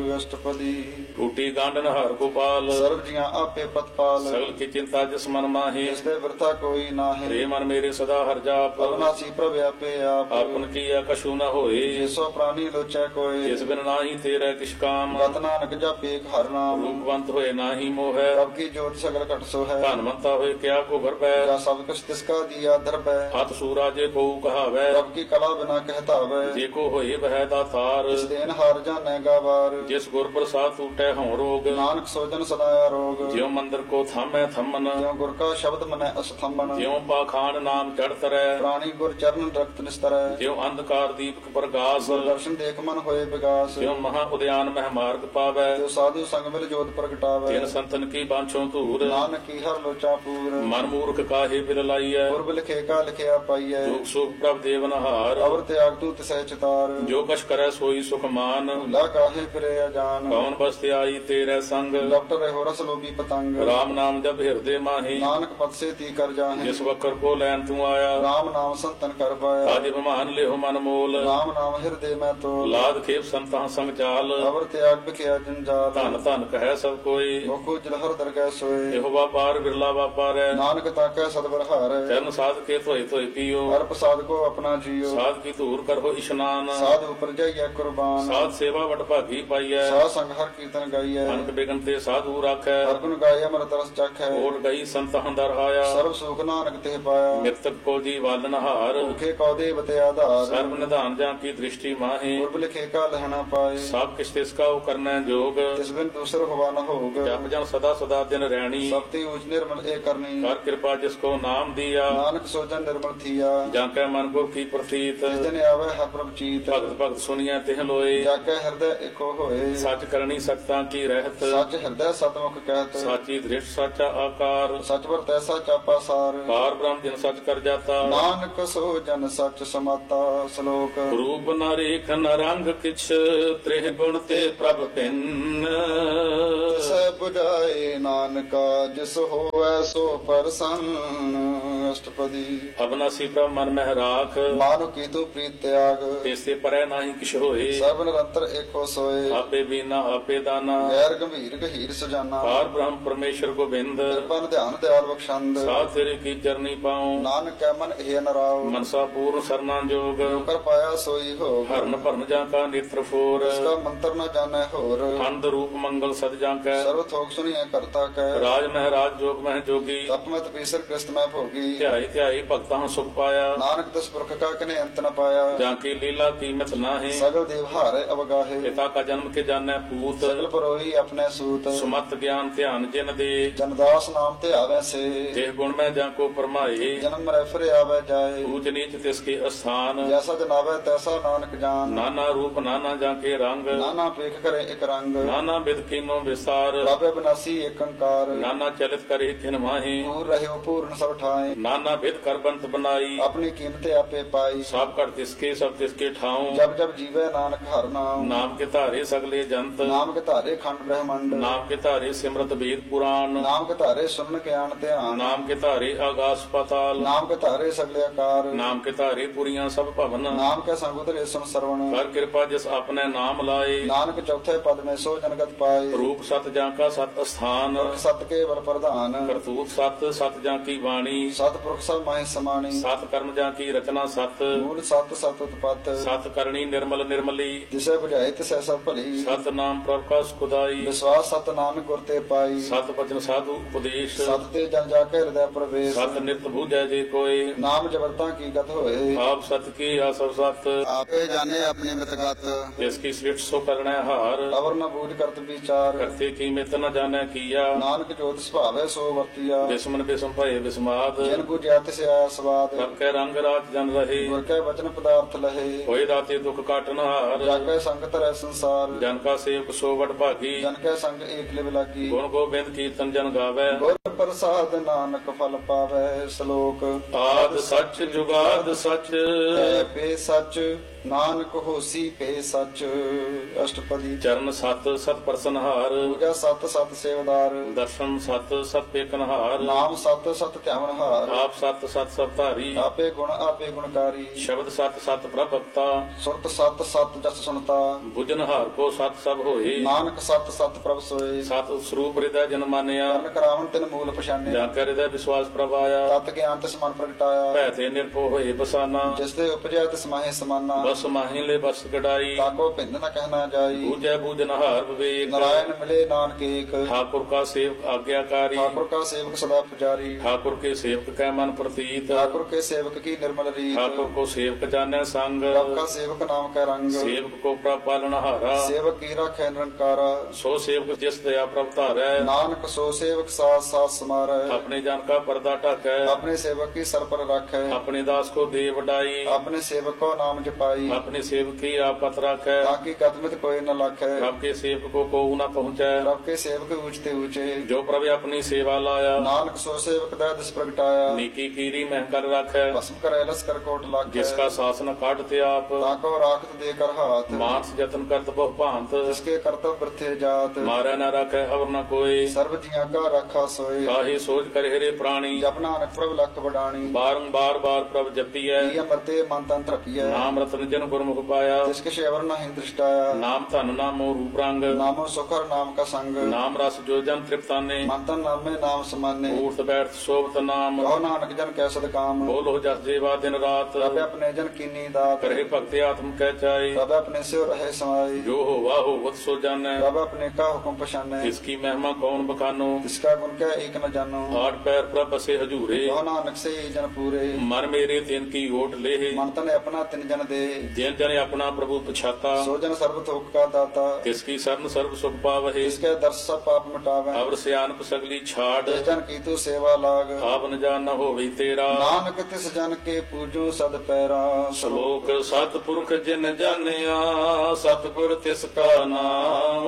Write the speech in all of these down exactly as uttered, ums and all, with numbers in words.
ਅਸ਼ਟਪਦੀ ਟੂਟੀ ਗਾਂਡਨ ਹਰ ਗੋਪਾਲ ਸਰਬ ਜੀਆਂ ਆਪੇ ਪਤਪਾਲ ਸਗਲ ਕੀ ਚਿੰਤਾ ਜਿਸ ਮਨ ਮਾਹੀ ਜਿਸ ਤੇ ਵਰਤਾ ਕੋਈ ਨਾਹੀ ਰੇ ਮਨ ਮੇਰੇ ਸਦਾ ਹਰ ਜਾਪ ਅਵਨਾਸੀ ਪ੍ਰਭ ਆਪੇ ਆਪ ਆਪਨ ਕੀਆ ਕਛੂ ਨ ਹੋਏ ਜਿਸੋ ਪ੍ਰਾਨੀ ਲੋਚੈ ਕੋਈ ਜਿਸ ਬਿਨ ਨਾਹੀ ਤੇਰਾ ਕਿਛ ਕਾਮ ਗਤ ਨਾਨਕ ਜਾਪੇ ਹਰ ਨਾਮ ਰੂਪਵੰਤ ਹੋਏ ਨਾਹੀ ਮੋਹੈ ਪ੍ਰਭ ਕੀ ਜੋਤ ਸਗਲ ਘਟ ਸੋ ਹੈ ਧਨਵੰਤਾ ਹੋਏ ਕਿਆ ਕੋ ਗਰਬੈ ਜਾ ਸਭ ਕੁਛ ਤਿਸ ਕਾ ਦੀਆ ਦਰਬੈ ਹੱਥ ਸੂਰਾ ਜੇ ਕੋ ਕਹਾਵੈ ਪ੍ਰਭ ਕੀ ਕਲਾ ਬਿਨਾ ਕਹਿਤਾਵੈ ਜੇ ਕੋ ਹੋਏ ਬਹਿ ਦਾਤਾਰ ਇਸ ਦੇਨ ਹਾਰ ਜਾਣੈ ਗਾਵਾਰ ਜਿਸ ਗੁਰ ਪ੍ਰਸਾਦ ਟੂਟੈ ਹਉ ਰੋਗ ਨਾਨਕ ਸੋਜਨ ਸਦਾ ਰੋਗ ਜਿਉ ਮੰਦਰ ਕੋ ਥਾਮੈ ਥੰਮਨ ਜਿਉ ਗੁਰ ਕਾ ਸ਼ਬਦ ਮਨੈ ਅਸਥੰਬਨ ਜਿਉ ਪਾਖਾਨ ਨਾਮ ਚੜ ਤਰੈ ਪ੍ਰਾਣੀ ਗੁਰ ਚਰਨ ਰਖਤ ਨਿਸਤਰੈ ਜਿਉ ਅੰਧਕਾਰ ਦੀਪਕ ਪ੍ਰਗਾਸ ਦਰਸ਼ਨ ਦੇਖ ਮਨ ਹੋਏ ਵਿਗਾਸ ਜਿਉ ਮਹਾ ਉਦਿਆਨ ਮਹਿ ਮਾਰਗ ਪਾਵੈ ਜੋ ਸਾਧੂ ਸੰਗ ਮਿਲ ਜੋਤ ਪ੍ਰਗਟਾਵੈ ਤਿਨ ਸੰਤਨ ਕੀ ਬਾਂਛੋ ਧੂਰ ਨਾਨਕ ਕੀ ਹਰ ਲੋਚਾ ਪੂਰ ਮਨ ਮੂਰਖ ਕਾਹੇ ਬਿਲ ਲਾਈਐ ਗੁਰਬ ਲਿਖੇ ਕਾ ਲਿਖਿਆ ਪਾਈਐ ਦੁਖ ਸੁਖ ਪ੍ਰਭ ਦੇਵਨ ਹਾਰ ਅਵਰ ਤਿਆਗ ਤੂ ਤਿਸੈ ਚਿਤਾਰ ਜੋ ਕਛ ਕਰੈ ਸੋਈ ਸੁਖ ਮਾਨ ਭੁਲਾ ਕਾਹੇ ਫਿਰੇ ਅਜਾਨ ਕੌਣ ਬਸਤਿ ਆਈ ਤੇਰੇ ਸੰਗ ਡਾਕਟਰ ਰਹਿ ਰਸ ਲੋਭੀ ਪਤੰਗ ਰਾਮ ਨਾਮ ਜਪ ਹਿਰਦੇ ਮਾਹੀ ਨਾਨਕ ਪਦ ਸੇ ਤੀ ਕਰ ਜਾਹੇ ਜਿਸ ਵਕਰ ਕੋ ਲੈਣ ਤੂੰ ਆਇਆ ਰਾਮ ਨਾਮ ਸੰਤਨ ਕਰ ਪਾਇਆ ਆਦਿ ਬਮਾਨ ਲਿਓ ਮਨ ਮੋਲ ਰਾਮ ਨਾਮ ਹਿਰਦੇ ਮੈਂ ਤੋ ਲਾਦ ਖੇਪ ਸੰਤਾਂ ਸੰਗ ਚਾਲ ਅਵਰ ਤਿਆਗ ਬਿਖਿਆ ਜੰਜਾਲ ਧਨ ਧਨ ਕਹੈ ਸਭ ਕੋਈ ਮੁਖੋ ਜਲਹਰ ਦਰਗਹਿ ਸੋਏ ਇਹੋ ਵਾਪਾਰ ਬਿਰਲਾ ਵਾਪਾਰੈ ਨਾਨਕ ਤਾਕੈ ਸਤਿਗੁਰ ਹਾਰੈ ਚਰਨ ਸਾਧ ਕੇ ਧੋਏ ਧੋਏ ਪੀਓ ਹਰ ਪ੍ਰਸਾਦ ਕੋ ਆਪਣਾ ਜੀਓ ਸਾਧ ਕੀ ਧੂਰ ਕਰੋ ਇਸ਼ਨਾਨ ਸਾਧ ਉਪਰ ਜਾਈਐ ਕੁਰਬਾਨ ਸਾਧ ਸੇਵਾ ਵਡ ਭਾਗੀ ਪਾਈਐ ਸਾਧ ਸੰਗ ਹਰ ਕੀਰਤਨ ਗਾਈਐ ਅਨਕ ਬਿਗਨ ਤੇ ਸਾਧੂ ਰਾਖੈ ਹਰ ਗੁਣ ਗਾਏ ਅਮਰਤ ਰਸ ਚਖੈ ਓਟ ਗਈ ਸੰਤ ਹੰਦਰ ਆਇਆ ਸਰਬ ਸੁਖ ਨਾਨਕ ਤੇ ਪਾਇਆ ਮਿਰਤਕ ਕੋ ਜੀ ਵਾਲਨ ਹਾਰ ਭੁਖੇ ਕੌਦੇ ਬਤੇ ਆਧਾਰ ਸਰਬ ਨਿਧਾਨ ਜਾਂ ਕੀ ਦ੍ਰਿਸ਼ਟੀ ਮਾਹੀ ਗੁਰਬ ਲਿਖੇ ਕਾ ਲਹਣਾ ਪਾਏ ਸਭ ਕਿਛ ਤਿਸ ਕਾ ਕਰਨਾ ਜੋਗ ਤਿਸ ਬਿਨ ਦੂਸਰ ਹੋਵਾ ਨ ਹੋਗ ਜਪ ਜਨ ਸਦਾ ਸਦਾ ਦਿਨ ਰਹਿਣੀ ਸਭ ਤੇ ਉਚ ਨਿਰਮਲ ਏ ਕਰਨੀ ਕਰ ਕਿਰਪਾ ਜਿਸ ਕੋ ਨਾਮ ਦਿਆ ਨਾਨਕ ਸੋਜਨ ਨਿਰਮਲ ਥੀਆ ਜਾਂ ਕੈ ਮਨ ਗੁਰ ਕੀ ਪ੍ਰਤੀਤ ਜਿਸ ਦਿਨ ਆਵੇ ਹਰ ਪ੍ਰਭ ਚੀਤ ਭਗਤ ਭਗਤ ਸੁਣੀਐ ਤਿਹ ਲੋਏ ਜਾ ਕੇ ਹਿਰਦੈ ਇੱਕੋ ਹੋਏ ਸੱਚ ਕਰਨੀ ਸਖਤਾਂ ਕੀ ਰਹਿਤ ਸੱਚ ਹਿਰਦੈ ਸਤਮੁਖ ਕਹਿਤ ਸਾਚੀ ਦ੍ਰਿਸ਼ ਸਾਚਾ ਆਕਾਰ ਸਚ ਵਰ ਤੈਸਾ ਚਾਪਾ ਸਾਰ ਪਾਰ ਬ੍ਰਹਮ ਜਿਨ ਸੱਚ ਕਰ ਜਾਤਾ ਨਾਨਕ ਸੋ ਜਨ ਸੱਚ ਸਮਾਤਾ ਸ਼ਲੋਕ ਰੂਪ ਨ ਰੇਖ ਨ ਰੰਗ ਕਿਛ ਤ੍ਰਿਹ ਗੁਣ ਤੇ ਪ੍ਰਭ ਪਿੰਨ ਸੈ 부ਝਾਏ ਨਾਨਕਾ ਜਿਸ ਹੋਵੈ ਸੋ ਪਰਸੰਨ ਅਸ਼ਟਪਦੀ ਅਬਨਾਸੀ ਪ੍ਰਭ ਮਨ ਮਹਿ ਰਾਖ ਮਾਨੁ ਕੀ ਤੂ ਪ੍ਰੀਤ ਤਿਆਗ ਤੇਸੇ ਪਰੈ ਨਾਹੀ ਕਿਛ ਹੋਏ ਸਰਬ ਨਿਰੰਤਰ ਏਕੋ ਸੋਏ ਆਪੇ ਬੀਨਾ ਆਪੇ ਦਾਨਾ ਗੈਰ ਗੰਭੀਰ ਗਹੀਰ ਸੁਜਾਨਾ ਪਾਰ ਬ੍ਰਹਮ ਪਰਮੇਸ਼ਰ ਗੋਬਿੰਦ ਕਿਰਪਨ ਧਿਆਨ ਦਿਆਲ ਬਖਸ਼ੰਦ ਸਾਧ ਤੇਰੇ ਕੀ ਚਰਨੀ ਪਾਉ ਨਾਨਕ ਕੈ ਮਨ ਇਹ ਨਰਾਉ ਮਨਸਾ ਪੂਰਨ ਸਰਨਾ ਜੋਗ ਕਰ ਪਾਇਆ ਸੋਈ ਹੋ ਹਰਨ ਭਰਨ ਜਾਂ ਕਾ ਨੇਤਰ ਫੋਰ ਇਸ ਕਾ ਮੰਤਰ ਨ ਜਾਣੈ ਹੋਰ ਖੰਡ ਰੂਪ ਮੰਗਲ ਸਦ ਜਾਂ ਕੈ ਸਰਵ ਥੋਕ ਸੁਣੀਐ ਕਰਤਾ ਕੈ ਰਾਜ ਮਹਿਰਾਜ ਜੋਗ ਮਹਿ ਜੋਗੀ ਤਪਮਤ ਪੀਸਰ ਕ੍ਰਿਸਤ ਮੈਂ ਭੋਗੀ ਧਿਆਈ ਧਿਆਈ ਭਗਤਾਂ ਸੁਖ ਪਾਇਆ ਨਾਨਕ ਦਸ ਪੁਰਖ ਕਾ ਕਨੇ ਅੰਤ ਨ ਪਾਇਆ ਜਾਂ ਕੀ ਲੀਲਾ ਕੀਮਤ ਨਾਹੀ ਸਗਲ ਦੇਵ ਹਾਰੇ ਅਵਗਾਹੇ ਪਿਤਾ ਕਾ ਜਨਮ ਕੇ ਜਾਣੈ ਪੂਤ ਸਗਲ ਪਰੋਈ ਆਪਣੇ ਸੂਤ ਸੁਮਤ ਗਿਆਨ ਧਿਆਨ ਜਿਨ ਦੇ ਜਨਦਾਸ ਨਾਮ ਤੇ ਆਵੈ ਸੇ ਦੇਹ ਗੁਣ ਮੈਂ ਜਾਂ ਕੋ ਪਰਮਾਏ ਜਨਮ ਮਰੈ ਫਿਰ ਆਵੈ ਜਾਏ ਊਚ ਨੀਚ ਤਿਸ ਕੇ ਅਸਥਾਨ ਜੈਸਾ ਜਨਾਵੈ ਤੈਸਾ ਨਾਨਕ ਜਾਨ ਨਾਨਾ ਰੂਪ ਨਾਨਾ ਜਾਂ ਕੇ ਰੰਗ ਨਾਨਾ ਪੇਖ ਕਰੇ ਇਕ ਰੰਗ ਨਾਨਾ ਬਿਦ ਕੀਨੋ ਵਿਸਾਰ ਰਾਬੇ ਬਨਾਸੀ ਏਕ ਅੰਕਾਰ ਨਾਨਾ ਚਲਿਤ ਕਰੇ ਖਿਨ ਮਾਹੀ ਪੂਰ ਰਹਿਓ ਪੂਰਨ ਸਭ ਠਾਏ ਨਾਨਾ ਬਿਦ ਕਰ ਬੰਤ ਬਨਾਈ ਆਪਣੀ ਕੀਮਤ ਆਪੇ ਪਾਈ ਸਭ ਘਟ ਤਿਸ ਕੇ ਸਭ ਤਿਸ ਕੇ ਠਾਉ ਜਬ ਜਬ ਜੀਵੈ ਨਾਨਕ ਹਰ ਨਾਮ ਨਾਮ ਕੇ ਧਾਰੇ ਸਗਲੇ ਜੰਤ ਨਾਮ ਕੇ ਧਾਰੇ ਖੰਡ ਬ੍ਰਹਮੰਡ ਨਾਮ ਕੇ ਧਾਰੇ ਸਿਮਰਤ ਵੇਦ ਪੁਰਾਣ ਨਾਮ ਕੇ ਧਾਰੇ ਸੁਨਨ ਗਿਆਨ ਧਿਆਨ ਨਾਮ ਕੇ ਧਾਰੇ ਆਗਾਸ ਪਤਾਲ ਨਾਮ ਕੇ ਧਾਰੇ ਸਗਲੇ ਆਕਾਰ ਨਾਮ ਕੇ ਧਾਰੇ ਪੁਰੀਆਂ ਸਭ ਭਵਨ ਨਾਮ ਕੇ ਸੰਗ ਉਤਰੇ ਸੁਨ ਸਰਵਣ ਕਰ ਕਿਰਪਾ ਜਿਸ ਆਪਣੇ ਨਾਮ ਲਾਏ ਨਾਨਕ ਚੌਥੇ ਪਦ ਮੈਂ ਸੋ ਜਨਗਤ ਪਾਏ ਰੂਪ ਸਤ ਜਾਂ ਕਾ ਸਤ ਅਸਥਾਨ ਸਤ ਕੇ ਵਰ ਪ੍ਰਧਾਨ ਕਰਤੂਤ ਸਤ ਸਤ ਜਾਂ ਕੀ ਬਾਣੀ ਸਤ ਪੁਰਖ ਸਭ ਮਾਹਿ ਸਮਾਣੀ ਸਤ ਕਰਮ ਜਾਂ ਕੀ ਰਚਨਾ ਸਤ ਮੂਲ ਸਤ ਸਤ ਉਤਪਤ ਸਤ ਕਰਨੀ ਨਿਰਮਲ ਨਿਰਮਲੀ ਜਿਸੇ ਬੁਝਾਏ ਤਿਸੈ ਸਭ ਭਲੀ ਸਤ ਨਾਮ ਪ੍ਰਭ ਕਾ ਸੁਖਦਾਈ ਵਿਸ਼ਵਾਸ ਸਤ ਨਾਨਕ ਗੁਰ ਤੇ ਪਾਈ ਸਤ ਬਚਨ ਸਾਧੂ ਉਪਦੇਸ਼ ਸਤ ਤੇ ਜਨ ਜਾ ਕੇ ਹਿਰਦੈ ਪ੍ਰਵੇਸ਼ ਸਤ ਨਿਤ ਬੂਝੈ ਜੇ ਕੋਏ ਨਾਮ ਜਬਰਤਾ ਕੀ ਗਤ ਹੋਏ ਆਪ ਸਤ ਕੀ ਆਸਵ ਸਤ ਆਪੇ ਜਾਣੇ ਆਪਣੀ ਮਿਤਗਤ ਜਿਸ ਕੀ ਸ੍ਰਿਸ਼ਟ ਸੋ ਕਰਣੈ ਹਾਰ ਅਵਰ ਨ ਬੂਝ ਕਰਤ ਵਿਚਾਰ ਕਰਤੇ ਕੀ ਮਿਤ ਨ ਜਾਣੈ ਕੀਆ ਨਾਨਕ ਜੋਤ ਸੁਭਾਵੈ ਸੋ ਵਰਤੀਆ ਬਿਸਮਨ ਬਿਸਮ ਭਏ ਬਿਸਮਾਦ ਜਿਨ ਬੁਝਿਆ ਤਿਸ ਆਇਆ ਸਵਾਦ ਸਭ ਕੈ ਰੰਗ ਰਾਜ ਜਨ ਰਹੇ ਗੁਰ ਕੈ ਵਚਨ ਪਦਾਰਥ ਲਹੇ ਹੋਏ ਦਾਤੇ ਦੁਖ ਕਾਟਨ ਹਾਰ ਜਾਗੈ ਸੰਗਤ ਰਹਿ ਸੰਸਾਰ ਜਨ ਕਾ ਸੇਵਕ ਸੋ ਵਡ ਭਾਗੀ ਜਨ ਕੈ ਸੰਗ ਏਕ ਲਿਵ ਲਾਗੀ ਗੁਣ ਗੋਬਿੰਦ ਕੀਰਤਨ ਜਨ ਗਾਵੈ ਗੁਰ ਪ੍ਰਸਾਦ ਨਾਨਕ ਫਲ ਪਾਵੈ ਸ਼ਲੋਕ ਆਦ ਸੱਚ ਜੁਗਾਦ ਸੱਚ ਹੈ ਪੇ ਸੱਚ ਨਾਨਕ ਹੋਸੀ ਪੇ ਸੱਚ। ਅਸ਼ਟਪਦੀ। ਚਰਨ ਸਤ ਸਤ ਪ੍ਰਸਨਹਾਰ, ਪੂਜਾ ਸਤ ਸਤ ਸੇਵਦਾਰ। ਦਰਸ਼ਨ ਸਤ ਸਤ ਪੇਕਨਹਾਰ, ਨਾਮ ਸਤ ਸਤ ਧਿਆਵਨਹਾਰ। ਆਪ ਸਤ ਸਤ ਸਭ ਧਾਰੀ, ਆਪੇ ਗੁਣ ਆਪੇ ਗੁਣਕਾਰੀ। ਸ਼ਬਦ ਸਤ ਸਤ ਪ੍ਰਭਤਾ, ਸੁਰਤ ਸਤ ਸਤ ਜਸ ਸੁਣਤਾ। ਬੁਝਨਹਾਰ ਕੋ ਸਤ ਸਭ ਹੋਏ, ਨਾਨਕ ਸਤ ਸਤ ਪ੍ਰਭ ਸੋਏ। ਸਤ ਸਰੂਪ ਹਿਰਦੈ ਜਨ ਮਾਨਿਆ, ਕਰਨ ਕਰਾਵਨ ਤਿਨ ਮੂਲ ਪਛਾਨਿਆ। ਜਾਂ ਕੈ ਹਿਰਦੈ ਵਿਸ਼ਵਾਸ ਪ੍ਰਭ ਆਇਆ, ਤਤ ਗਿਆਨ ਤਿਸ ਮਨ ਪ੍ਰਗਟਾਇਆ। ਭੈ ਤੇ ਨਿਰਭਉ ਹੋਏ ਬਸਾਨਾ, ਜਿਸ ਦੇ ਉਪਜਿਆ ਤਿਸ ਮਾਹੇ ਸਮਾਨਾ। ਬਸ ਮਾਹੀ ਲੈ ਬਸ ਗਡਾਈ, ਤਾਕੋ ਭਿੰਨ ਨ ਕਹਿਣਾ ਜਾਈ। ਬੂਝੈ ਬੂਝਨਹਾਰ ਵਿਵੇਕ, ਨਾਰਾਇਣ ਮਿਲੇ ਨਾਨਕ ਏਕ। ठाकुर का सेवक आज्ञाकारी, ठाकुर का सेवक सदा पुजारी। ठाकुर के सेवक कै मन प्रतीत, ठाकुर के सेवक की निर्मल रीत। ठाकुर को सेवक जाने संग, प्रभ का सेवक नाम का रंग। सेवक को प्रभ पालनहारा, सेवक की राखै निरंकारा। सो सेवक जिस दया प्रभ धारै, नानक सो सेवक साथ साथ समारै। अपने जन का पर्दा ढाकै, अपने सेवक की सर पर राखै। अपने दास को दे वडाई, अपने सेवक को नाम जपाई। अपने सेवक की आपत राखै, ताकि कदमत कोई न लाखै। प्रभ के सेवक को को न पहुँचै, प्रभ के सेवक ऊंचते ऊंचे। जो प्रभ अपनी सेवा लाया, नानक सो सेवक दै दिस प्रगटाया। नीकी कीरी मह कर राखै, भस्म करे लस कर कोट लाखै। जिसका शासन काटते आप, ताको राखत दे कर हाथ। मानस जतन करत बहु भांत, जिसके कर्तव्य वृथे जात। मारै न राखै अवर न कोई, सर्व जिया का राखा सोए। काहे सोच करे हरे प्राणी, जप नानक प्रभ लख बडाणी। बारंबार बार प्रभ जपिਐ, ये अमरते मन तन तरपिय। नाम रतन जन गुरमुख पाया, जिसके शेवर नहीं दृष्टाया। नाम धन नामो रूप रंग, नामो सुखर नाम का संग। नाम रस जो जन तृप्ताने, मन तन नाम में नाम समाने। ऊर्त बैठ शोभत नाम, कहो नानक जन कैसद काम। बोलो जस जेवा दिन रात, प्रभ अपने जन कीनी दात। करहे भक्ति आत्म कह चाहे, प्रभ अपने से रहे समाये। जो हो वाह हो वत सो जानै, प्रभ अपने का हुक्म पछाने। इसकी महिमा कौन बखानो, इसका गुण क्या एक न जानो। आठ पैर प्रभ बसे हजूरे, कहो नानक से ही जन पूरे। मन मेरे तिन की ओट ले, मन तन अपना तिन जन दे। जिन जन अपना प्रभु पछाता, सो जन सर्व थोक का दाता। तिसकी शरण सर्व सुख पावहे, इसके दर्श सब पाप मिटावे। अवर सियानप सगली छाड़, जिस जन की तू सेवा लाग। आप न जान न होवे तेरा, नानक तिस जन के पूजो सद पैरा। श्लोक सतपुरख जिन जानिया, सतगुर तिसका नाम,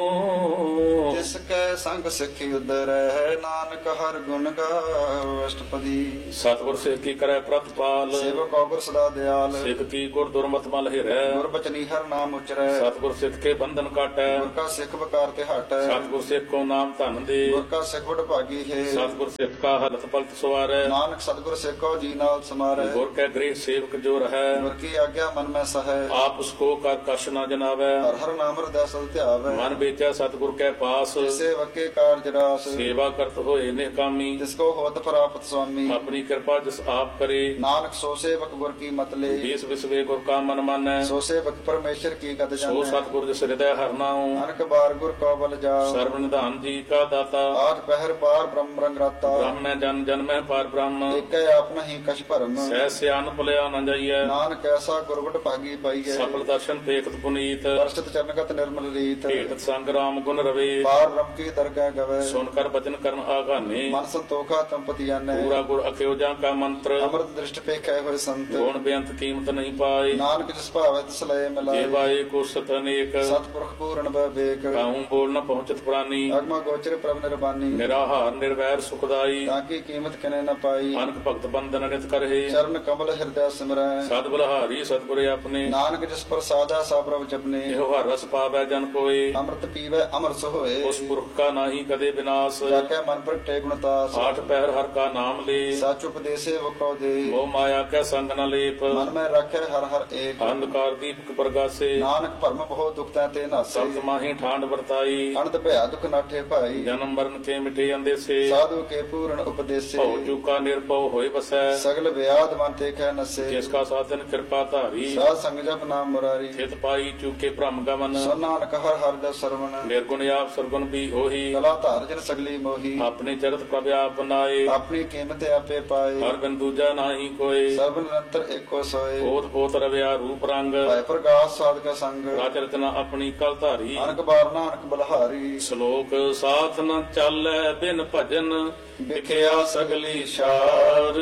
जिसके संग सिखी उदर है। नानक हर गुण गाओ। अष्टपदी। सतगुर सिख की करे प्रतिपाल, सेवक अवगुर सदा दयाल। सिख की गुर दुर्मत मल हिरै, गुर बचनी हर नाम उचरै। सतगुर सिख के बंधन काटै, गुर का सिख बकार ते हटै। सतगुर सिख को नाम धन दे, गुर का सिख बड़ भागी है। सतगुर सिख का हलत पलत सवारै, नानक सतगुर सिख को जी नाल समारै। गुर के गृह सेवक जो रहै, गुर की आज्ञा मन में सहै। आप उसको कर कश न जनावै, हर हर नाम हृदय सल ध्यावै। मन बेचा सतगुर के पास, सेवक के कार्य रास। सेवा करत होए निकामी, जिसको होत प्राप्त स्वामी। अपनी कृपा जिस आप करे, नानक सो सेवक गुर की मत ले। बीस विसवे गुर का मन मानै, सो सेवक परमेश्वर की गद सो जानै। सतगुर जिस हृदय हर नाऊं, अनक बार गुर को बल जाओ। सर्व निधान जी का दाता, आठ पहर पार ब्रह्म रंग राता। ब्रह्म जन जन में पार ब्रह्म, एक आप नहीं कछ भरम। सह सियान भुलिया न जाइए, नानक ऐसा गुरबट भागी पाइए। सफल दर्शन देखत पुनीत, वर्षित चरणगत निर्मल रीत। भेटत संग राम गुण रवे, पार ब्रह्म की दरगाह गवे। सुनकर वचन करन आगाने, मन संतोखा तंपति जाने। पूरा गुर अख्योजा का मंत्र, अमृत दृष्टि पे कहे हुए संत। गुण बेअंत कीमत नहीं पाए, नानक जिस भावे तिस लय मिलाए। जेवाए को सत अनेक, सतपुरख पूर्ण विवेक। काहूं बोल न पहुंचत प्राणी, अगमा गोचर प्रभ निर्बानी। निराहार निर्वैर सुखदाई, ताकि कीमत कने न पाई। अनक भक्त बंधन नित करहे, चरण कमल हृदय सिमरै। सद बलहारी सतगुर अपने, नानक जिस पर साजा सा प्रभ जपने। एहो हर रस पावै जन कोय, अमृत पीवै अमर सोए। उस पुरख का नाही कदे विनाश, जाके मन प्रगटे गुणतास। आठ पहर हर का नाम ले, सच उपदेशे वो कौ दे। मोह माया कै संग न लेप, मन में रखे हर हर एक। अंधकार दीपक प्रगासे, नानक भरम बहुत दुखता ते नासे। सब्द माही ठांड वर्ताई, अनंत भया दुख नाठे भाई। जन्म मरण के मिटे अंदेसे, साधु के पूर्ण उपदेशे। भव चूका निर्भव होय बसै, सगल व्याध मन ते कह नसे। जिसका साधन कृपा धारी, साध संग जप नाम मुरारी। थित पाई चूके भ्रम गमन, सो नानक हर हर दस सरवण। निर्गुण आप सरगुण भी होही, कला धार जन सगली मोही। अपने चरित प्रभ आप बनाए, अपनी कीमत आपे पाए। हर बिन दूजा नाही कोय, सर्व निरंतर एको सोए। पोत पोत रव्या रूप रंग, भय प्रकाश साध का संग। राज रचना अपनी कल धारी, अनक बार नानक बलहारी। श्लोक साथ न चालै बिन भजन, विख्या सगली शार,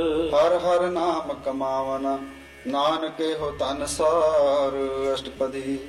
हर हर नाम कमावन। नानक हो तन सार। अष्टपदी।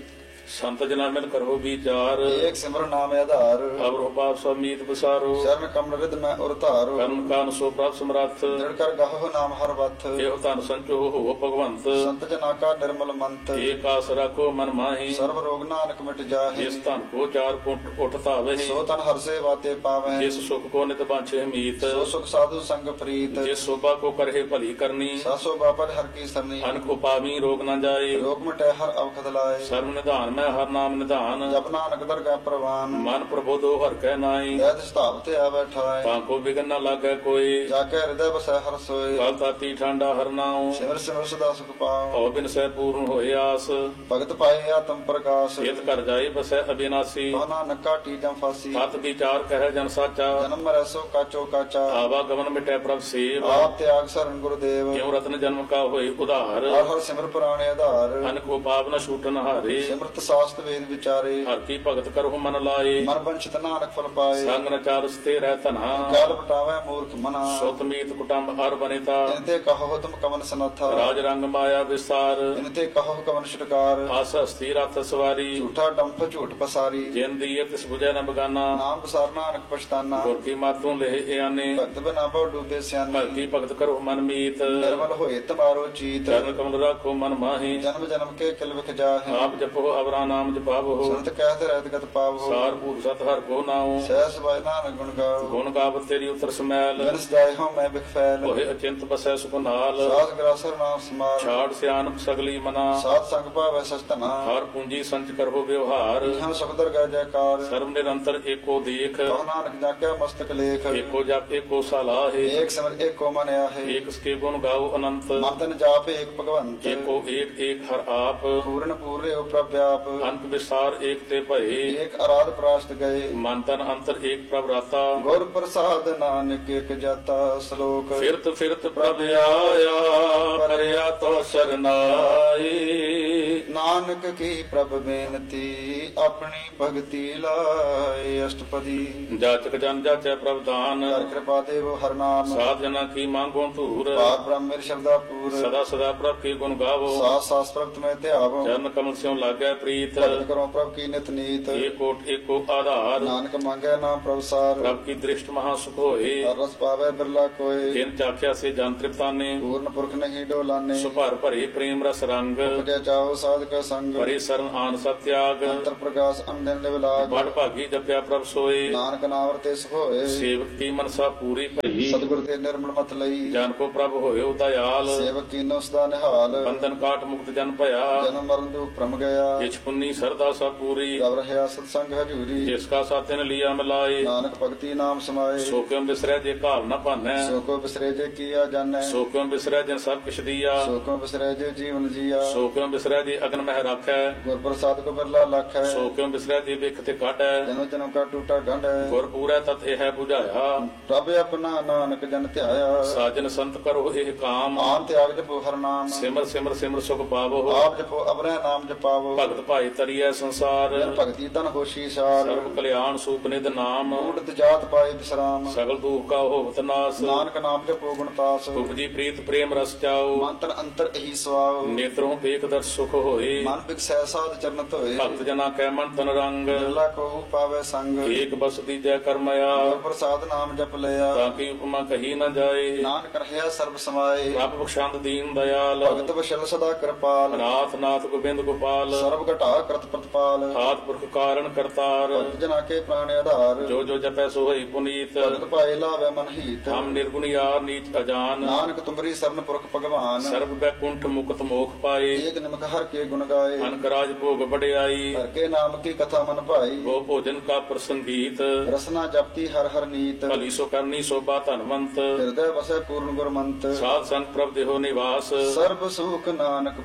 ਸੰਤ ਜਨਾ ਮਿਲ ਕਰੋ ਵਿਚਾਰ ਏਕ ਸਿਮਰਨ ਨਾਮ ਆਧਾਰ ਅਵਰੋ ਪਾਪ ਸਮੀਤ ਬਸਾਰੋ ਸ਼ਰਨ ਕਮਲ ਰਿਦ ਮੈਂ ਉਰ ਧਾਰੋ ਕਰਨ ਕਾਨ ਸੋ ਪ੍ਰਭ ਸਮਰੱਥ ਦ੍ਰਿੜ ਕਰ ਗਾਹੋ ਨਾਮ ਹਰ ਵਥ ਇਹੋ ਧਨ ਸੰਚੋ ਹੋ ਭਗਵੰਤ ਸੰਤ ਜਨਾ ਕਾ ਨਿਰਮਲ ਮੰਤ ਏਕ ਆਸ ਰੱਖੋ ਮਨ ਮਾਹੀ ਸਰਬ ਰੋਗ ਨਾਨਕ ਮਿਟ ਜਾਹੇ ਜਿਸ ਧਨ ਕੋ ਚਾਰ ਕੁੰਟ ਉਠ ਧਾਵੇ ਸੋ ਤਨ ਹਰ ਸੇ ਵਾਤੇ ਪਾਵੈ ਜਿਸ ਸੁਖ ਕੋ ਨਿਤ ਬਾਂਛੇ ਮੀਤ ਸੋ ਸੁਖ ਸਾਧੂ ਸੰਗ ਪ੍ਰੀਤ ਜਿਸ ਸੋਭਾ ਕੋ ਕਰਹਿ ਭਲੀ ਕਰਨੀ ਸਾਸੋ ਬਾਪਰ ਹਰ ਕੀ ਸਰਨੀ ਅਨ ਕੋ ਪਾਵੀ ਰੋਗ ਨਾ ਜਾਏ ਰੋਗ ਮਟੈ ਹਰ ਅਵਖਦ ਲਾਏ ਸਰਬ ਨਿਧਾਨ ਮੈਂ ਹਰ ਨਾਮ ਨਿਧਾਨ ਜਪ ਨਾਨਕ ਦਰਗਾਹ ਪ੍ਰਵਾਨ ਮਨ ਪ੍ਰਬੋਧੋ ਹਰ ਕੈ ਨਾਈ ਐਤ ਸਤਾਪ ਤੇ ਆ ਬੈਠਾਏ ਤਾਂ ਕੋ ਬਿਗਨ ਨਾ ਲਾਗੈ ਕੋਈ ਜਾ ਕੇ ਹਿਰਦੈ ਬਸੈ ਹਰ ਸੋਏ ਕਲ ਤਾਤੀ ਠੰਡਾ ਹਰ ਨਾਉ ਸਿਮਰ ਸਿਮਰ ਸਦਾ ਸੁਖ ਪਾਉ ਔ ਬਿਨ ਸਹਿ ਪੂਰਨ ਹੋਏ ਆਸ ਭਗਤ ਪਾਏ ਆਤਮ ਪ੍ਰਕਾਸ਼ ਇਤ ਕਰ ਜਾਏ ਬਸੈ ਅਬਿਨਾਸੀ ਕੋ ਨਾਨਕ ਕਾਟੀ ਜਮ ਫਾਸੀ ਸਤ ਵਿਚਾਰ ਕਹਿ ਜਨ ਸਾਚਾ ਜਨਮ ਮਰੈ ਸੋ ਕਾਚੋ ਕਾਚਾ ਆਵਾ ਗਮਨ ਮਿਟੈ ਪ੍ਰਭ ਸੇਵ ਆਪ ਤਿਆਗ ਸਰਨ ਗੁਰਦੇਵ ਕਿਉ ਰਤਨ ਜਨਮ ਕਾ ਹੋਏ ਉਧਾਰ ਹਰ ਹਰ ਸਿਮਰ ਪੁਰਾਣੇ ਆਧਾਰ ਅਨ ਕੋ ਪਾਪ ਨ ਛੂਟਨ ਹਾਰੇ ਸਿਮਰਤ ਸਾਸਤ ਵੇਦ ਵਿਚਾਰੇ ਹਰ ਕੀ ਭਗਤ ਕਰਹੁ ਮਨ ਲਾਏ ਮਨ ਬੰਚਿਤ ਨਾਨਕ ਫਲ ਪਾਏ ਸੰਗ ਨ ਚਾਰਸ ਤੇ ਰਹਿ ਧਨਾ ਕਾਲ ਪਟਾਵੇ ਮੂਰਖ ਮਨਾ ਸੁਤ ਮੀਤ ਕੁਟੰਬ ਹਰ ਬਨਿਤਾ ਇਨ ਤੇ ਕਹੋ ਤੁਮ ਕਮਨ ਸਨਥਾ ਰਾਜ ਰੰਗ ਮਾਇਆ ਵਿਸਾਰ ਇਨ ਤੇ ਕਹੋ ਕਮਨ ਛੁਟਕਾਰ ਆਸ ਹਸਤੀ ਰਥ ਸਵਾਰੀ ਝੂਠਾ ਡੰਪ ਝੂਠ ਪਸਾਰੀ ਜਿਨ ਦੀ ਤਿਸ ਬੁਝੈ ਨ ਬਗਾਨਾ ਨਾਮ ਬਸਾਰ ਨਾਨਕ ਪਛਤਾਨਾ ਗੁਰ ਕੀ ਮਾਤੋਂ ਲਹਿ ਇਆਨੇ ਭਗਤ ਬਨਾ ਬਹੁ ਡੂਬੇ ਸਿਆਨੀ ਭਗਤੀ ਭਗਤ ਕਰੋ ਮਨ ਮੀਤ ਨਿਰਮਲ ਹੋਏ ਤਮਾਰੋ ਚੀਤ ਚਰਨ ਕਮਲ ਰਾਖੋ ਮਨ ਮਾਹੀ ਜਨਮ ਜਨਮ ਕੇ ਕਿਲ ਵਿਖ ਜਾਹੇ ਆਪ ਜਪੋ ਅਵਰਾ ਨਾਮ ਜਪਾਵੋ ਸੰਤ ਕਹਿਤ ਰਹਿਤ ਗਤ ਪਾਵੋ ਸਾਰ ਭੂਤ ਸਤ ਹਰ ਕੋ ਨਾਉ ਸਹਿਸ ਬਾਇ ਨਾਨਕ ਗੁਣ ਗਾਓ ਗੁਣ ਗਾਵਤ ਤੇਰੀ ਉਤਰ ਸਮੈਲ ਬਿਨਸ ਜਾਏ ਹੋ ਮੈਂ ਬਿਖ ਫੈਲ ਹੋਏ ਅਚਿੰਤ ਬਸੈ ਸੁਖ ਨਾਲ ਸਾਧ ਗਰਾਸਰ ਨਾਮ ਸਮਾਰ ਛਾੜ ਸਿਆਨਪ ਸਗਲੀ ਮਨਾ ਸਾਧ ਸੰਗ ਭਾਵੈ ਸਚਤਨਾ ਹਰ ਪੂੰਜੀ ਸੰਚ ਕਰੋ ਵਿਵਹਾਰ ਇਹਾਂ ਸੁਖ ਦਰਗਾਹ ਜੈਕਾਰ ਸਰਬ ਨਿਰੰਤਰ ਏਕੋ ਦੇਖ ਕਹੋ ਨਾਨਕ ਜਾਕਿਆ ਮਸਤਕ ਲੇਖ ਏਕੋ ਜਪ ਏਕੋ ਸਲਾਹੇ ਏਕ ਸਿਮਰ ਏਕੋ ਮਨ ਆਹੇ ਏਕ ਸਕੇ ਗੁਣ ਗਾਓ ਅਨੰਤ ਮਨ ਤਨ ਜਾਪ ਏਕ ਭਗਵੰਤ ਏਕੋ ਏਕ ਏਕ ਹਰ ਆਪ ਪੂਰਨ ਪੂਰੇ ਉ ਪ੍ਰਭ ਵਿਆਪ ਅੰਤ ਵਿਸਾਰ ਏਕ ਤੇ ਭਏ ਏਕ ਅਰਾਧ ਪ੍ਰਾਸ਼ਟ ਗਏ ਮਨ ਤਨ ਅੰਤਰ ਏਕ ਪ੍ਰਭ ਰਾਤਾ ਗੁਰ ਪ੍ਰਸਾਦ ਨਾਨਕ ਏਕ ਜਾਤਾ ਸ਼ਲੋਕ ਫਿਰਤ ਫਿਰਤ ਪ੍ਰਭ ਆਇਆ ਪਰਿਆ ਤੋ ਸਰਨਾਈ ਨਾਨਕ ਕੀ ਪ੍ਰਭ ਬੇਨਤੀ ਆਪਣੀ ਭਗਤੀ ਲਾਏ ਅਸ਼ਟਪਦੀ ਜਾਚਕ ਜਨ ਜਾਚੈ ਪ੍ਰਭ ਦਾਨ ਹਰ ਕਿਰਪਾ ਦੇਵ ਹਰ ਨਾਮ ਸਾਧ ਜਨਾ ਕੀ ਮੰਗੋ ਧੂਰ ਪਾਰ ਬ੍ਰਹਮ ਮੇਰੇ ਸ਼ਬਦਾ ਪੂਰ ਸਦਾ ਸਦਾ ਪ੍ਰਭ ਕੀ ਗੁਣ ਗਾਵੋ ਸਾਸ ਸਾਸ ਪ੍ਰਭ ਤੁਮੇ ਧਿਆਵੋ ਚਰਨ ਕਮਲ ਸਿਉ ਲਾਗੈ ਪ੍ਰੀਤ ਭਗਤ ਕਰੋ ਪ੍ਰਭ ਕੀ ਨਿਤ ਨੀਤ ਏਕੋ ਏਕੋ ਆਧਾਰ ਨਾਨਕ ਮੰਗੈ ਨਾਮ ਪ੍ਰਭ ਸਾਰ ਪ੍ਰਭ ਕੀ ਦ੍ਰਿਸ਼ਟ ਮਹਾ ਸੁਖ ਹੋਏ ਹਰ ਰਸ ਪਾਵੇ ਬਿਰਲਾ ਕੋਏ ਜਿਨ ਚਾਖਿਆ ਸੇ ਜਨ ਤ੍ਰਿਪਤਾਨੇ ਪੂਰਨ ਪੁਰਖ ਨਹੀਂ ਡੋਲਾਨੇ ਸੁਭਰ ਭਰੇ ਪ੍ਰੇਮ ਰਸ ਰੰਗ ਉਪਜਿਆ ਚਾਓ ਸਾਧਕ ਸੰਗ ਭਰੇ ਸਰਨ ਆਨ ਸਤ ਤਿਆਗ ਅੰਤਰ ਪ੍ਰਕਾਸ਼ ਅੰਦਨ ਨਿਵਲਾਗ ਬੜ ਭਾਗੀ ਜਪਿਆ ਪ੍ਰਭ ਸੋਏ ਨਾਨਕ ਨਾਮ ਤੇ ਸੁਖ ਹੋਏ ਸੇਵਕ ਕੀ ਮਨਸਾ ਪੂਰੀ ਭਈ ਸਤਿਗੁਰ ਤੇ ਨਿਰਮਲ ਮਤ ਲਈ ਜਨ ਕੋ ਪ੍ਰਭ ਹੋਇਓ ਦਇਆਲ ਸੇਵਕ ਕੀਨੋ ਸਦਾ ਨਿਹਾਲ ਬੰਧਨ ਕਾਟ ਮੁਕਤ ਜਨ ਭਇਆ ਜਨਮ ਮਰਨ ਦੁਖ ਭ੍ਰਮ ਗਿਆ ਕਿਛ ਪੁੰਨੀ ਸਰਦਾ ਸਭ ਪੂਰੀ ਰਵ ਰਹਿਆ ਸਤ ਸੰਗ ਹਜੂਰੀ ਜਿਸ ਕਾ ਸਾਥਨ ਲਿਆ ਮਿਲਾਏ ਨਾਨਕ ਭਗਤੀ ਨਾਮ ਸਮਾਏ ਸੋ ਕਿਉ ਬਿਸਰੈ ਜੇ ਘਾਲ ਨਾ ਭਾਨੈ ਸੋ ਕੋ ਬਿਸਰੇ ਜੇ ਕੀਆ ਜਾਣੈ ਸੋ ਕਿਉ ਬਿਸਰੈ ਜਨ ਸਭ ਕਿਛ ਦੀਆ ਸੋ ਕੋ ਬਿਸਰੇ ਜੇ ਜੀਵਨ ਜੀਆ ਸੋ ਕਿਉ ਬਿਸਰੈ ਜੇ ਅਗਨ ਮਹਿ ਰਾਖੈ ਗੁਰ ਪ੍ਰਸਾਦ ਕੋ ਬਿਰਲਾ ਲਖ ਹੈ ਸੋ ਕਿਉ ਬਿਸਰੈ ਜੇ ਵਿਖ ਤੇ ਕਾਟੈ ਜਨਮ ਜਨਮ ਕਾ ਟੂਟਾ ਗੰਢ ਹੈ ਗੁਰ ਪੂਰੈ ਤਤ ਇਹ ਹੈ 부ਝਾਇਆ ਪ੍ਰਭ ਆਪਣਾ ਨਾਨਕ ਜਨ ਧਿਆਇਆ ਸਾਜਨ ਸੰਤ ਕਰੋ ਇਹ ਕਾਮ ਆਨ ਤਿਆਗ ਜਪੋ ਹਰ ਨਾਮ ਸਿਮਰ ਸਿਮਰ ਸਿਮਰ ਸੁਖ ਪਾਵੋ ਆਪ ਜਪੋ ਅਬਰੈ ਨਾਮ ਜਪਾਵੋ ਭਗਤ ਭਾਈ ਤਰੀਐ ਸੰਸਾਰ ਜਨ ਭਗਤੀ ਤਨ ਹੋਸ਼ੀ ਸਾਰ ਸਰਬ ਕਲਿਆਣ ਸੂਪ ਨਿਧ ਨਾਮ ਊਟਤ ਜਾਤ ਪਾਏ ਬਿਸਰਾਮ ਸਗਲ ਦੁਖ ਕਾ ਹੋਵਤ ਨਾਸ ਨਾਨਕ ਨਾਮ ਜਪੋ ਗੁਣ ਤਾਸ ਉਪਜੀ ਪ੍ਰੀਤ ਪ੍ਰੇਮ ਰਸ ਚਾਓ ਮੰਤਰ ਅੰਤਰ ਇਹੀ ਸਵਾਉ ਨੇਤਰੋਂ ਵੇਖ ਦਰ ਸੁਖ ਹੋਏ ਮਨ ਬਿਕਸੈ ਸਾਧ ਚਰਨ ਧੋਏ ਭਗਤ ਜਨਾ ਕੈ ਮਨ ਤਨ ਰੰਗ ਬਿਰਲਾ ਕੋ ਪਾਵੇ ਸੰਗ ਏਕ ਬਸ ਦੀਜੈ ਕਰਮਇਆ ਗੁਰ ਪ੍ਰਸਾਦ ਨਾਮ ਜਪ ਲਿਆ ਤਾਂ ਕੀ ਉਪਮਾ ਕਹੀ ਨਾ ਜਾਏ ਨਾਨਕ ਰਹਿਆ ਸਰਬ ਸਮਾਏ ਪ੍ਰਭ ਬਖਸ਼ੰਦ ਦੀਨ ਦਇਆਲ ਭਗਤ ਵਸ਼ਲ ਸਦਾ ਕਿਰਪਾਲ ਨਾਥ ਨਾਥ ਗੋਬਿੰਦ ਗੋਪਾਲ ਸਰਬ ਘਟਾ ਕਰਤ ਪ੍ਰਤਪਾਲ ਆਦ ਪੁਰਖ ਕਾਰਨ ਕਰਤਾਰ ਭਗਤ ਜਨਾ ਕੇ ਪ੍ਰਾਣ ਆਧਾਰ ਜੋ ਜੋ ਜਪੈ ਸੋ ਹੋਈ ਪੁਨੀਤ ਭਗਤ ਪਾਏ ਲਾਵੇ ਮਨ ਹੀਤ ਹਮ ਨਿਰਗੁਣ ਯਾਰ ਨੀਚ ਅਜਾਨ ਨਾਨਕ ਤੁਮਰੀ ਸਰਨ ਪੁਰਖ ਭਗਵਾਨ ਸਰਬ ਬੈਕੁੰਠ ਮੁਕਤ ਮੋਖ ਪਾਏ ਏਕ ਨਿਮਕ ਹਰ ਕੇ ਗੁਣ ਗਾਏ ਅਨਕ ਰਾਜ ਭੋਗ ਵਡਿਆਈ ਹਰ ਕੇ ਨਾਮ ਕੀ ਕਥਾ ਮਨ ਭਾਈ ਗੋ ਭੋਜਨ ਕਾ ਪ੍ਰਸੰਗੀਤ ਰਸਨਾ ਜਪਤੀ ਹਰ ਹਰ ਨੀਤ ਭਲੀ ਸੋ ਕਰਨੀ ਸੋਭਾ ਧਨਵੰਤ ਹਿਰਦੈ ਵਸੈ ਪੂਰਨ ਗੁਰਮੰਤ ਸਾਧ ਸੰਗ ਪ੍ਰਭ ਦੇਹੋ ਨਿਵਾਸ ਸਰਬ ਸੁਖ ਨਾਨਕ